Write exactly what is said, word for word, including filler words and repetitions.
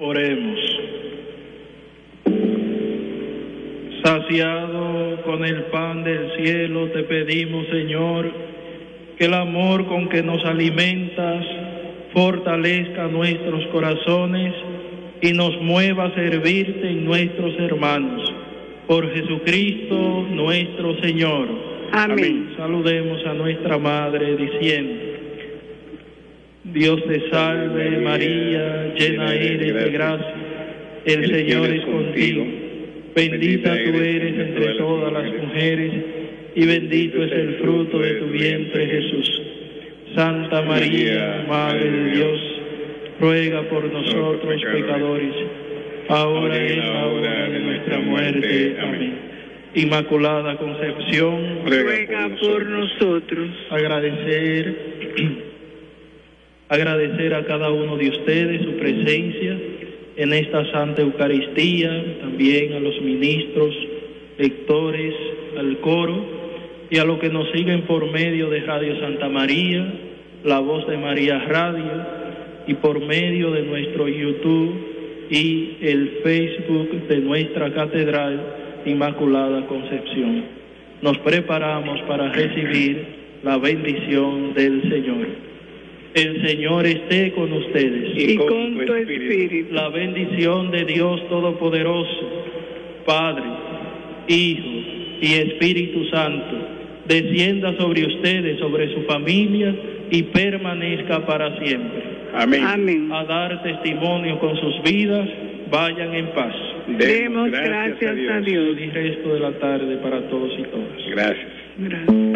Oremos. Saciado con el pan del cielo, te pedimos, Señor, que el amor con que nos alimentas fortalezca nuestros corazones y nos mueva a servirte en nuestros hermanos. Por Jesucristo nuestro Señor. Amén. Saludemos a nuestra Madre diciendo: Dios te salve María, llena eres de gracia, el Señor es contigo. Bendita tú eres entre todas las mujeres, y bendito es el fruto de tu vientre, Jesús. Santa María, Madre de Dios, ruega por nosotros pecadores, ahora y en la hora de nuestra muerte. Amén. Inmaculada Concepción, ruega por nosotros. Agradecer, agradecer a cada uno de ustedes su presencia en esta Santa Eucaristía, también a los ministros, lectores, al coro y a los que nos siguen por medio de Radio Santa María, La Voz de María Radio, y por medio de nuestro YouTube y el Facebook de nuestra Catedral Inmaculada Concepción. Nos preparamos para recibir la bendición del Señor. El Señor esté con ustedes. Y con tu espíritu. La bendición de Dios Todopoderoso, Padre, Hijo y Espíritu Santo, descienda sobre ustedes, sobre su familia y permanezca para siempre. Amén. Amén. A dar testimonio con sus vidas, vayan en paz. Demos gracias, gracias a Dios. Y el resto de la tarde para todos y todas. Gracias. Gracias.